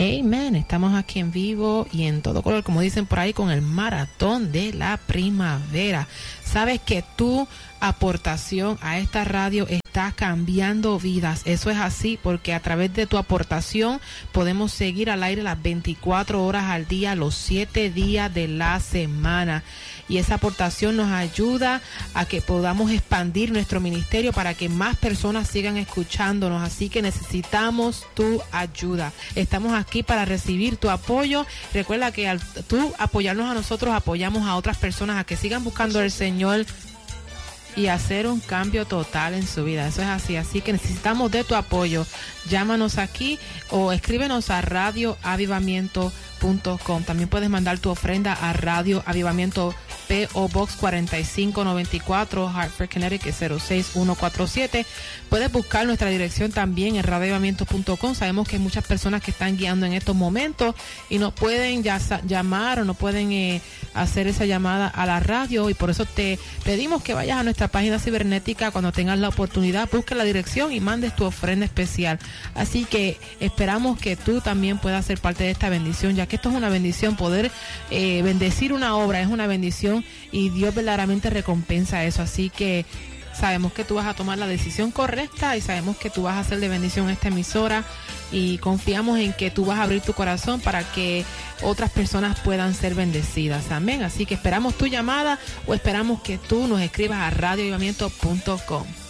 Amen, estamos aquí en vivo y en todo color, como dicen por ahí, con el maratón de la primavera. Sabes que tu aportación a esta radio está cambiando vidas. Eso es así porque a través de tu aportación podemos seguir al aire las 24 horas al día, los 7 días de la semana. Y esa aportación nos ayuda a que podamos expandir nuestro ministerio para que más personas sigan escuchándonos. Así que necesitamos tu ayuda. Estamos aquí para recibir tu apoyo. Recuerda que al tú apoyarnos a nosotros, apoyamos a otras personas a que sigan buscando al Señor y hacer un cambio total en su vida. Eso es así. Así que necesitamos de tu apoyo. Llámanos aquí o escríbenos a radioavivamiento.com. También puedes mandar tu ofrenda a Radio Avivamiento, P.O. Box 4594, Hartford, Connecticut 06147. Puedes buscar nuestra dirección también en radioavivamiento.com. Sabemos que hay muchas personas que están guiando en estos momentos y no pueden llamar o no pueden hacer esa llamada a la radio, y por eso te pedimos que vayas a nuestra página cibernética cuando tengas la oportunidad, busques la dirección y mandes tu ofrenda especial. Así que esperamos que tú también puedas ser parte de esta bendición, ya que esto es una bendición. Poder bendecir una obra es una bendición y Dios verdaderamente recompensa eso. Así que sabemos que tú vas a tomar la decisión correcta y sabemos que tú vas a hacer de bendición a esta emisora, y confiamos en que tú vas a abrir tu corazón para que otras personas puedan ser bendecidas. Amén. Así que esperamos tu llamada o esperamos que tú nos escribas a radioavivamiento.com.